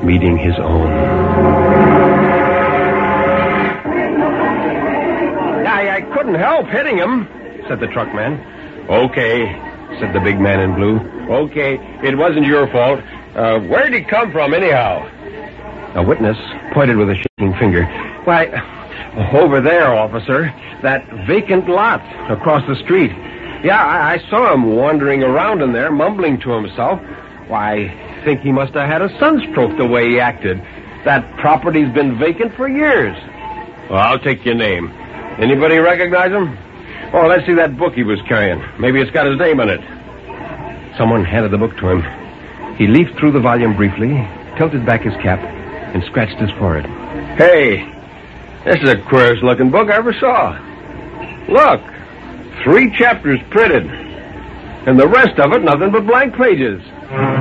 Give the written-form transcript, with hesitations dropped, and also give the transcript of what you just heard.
meeting his own. I couldn't help hitting him, said the truckman. Okay, said the big man in blue. Okay, it wasn't your fault. Where'd he come from, anyhow? A witness pointed with a shaking finger. Why, over there, officer. That vacant lot across the street. Yeah, I saw him wandering around in there, mumbling to himself. Why, I think he must have had a sunstroke the way he acted. That property's been vacant for years. Well, I'll take your name. Anybody recognize him? Oh, let's see that book he was carrying. Maybe it's got his name in it. Someone handed the book to him. He leafed through the volume briefly, tilted back his cap, and scratched his forehead. Hey, this is the queerest-looking book I ever saw. Look, 3 chapters printed, and the rest of it nothing but blank pages.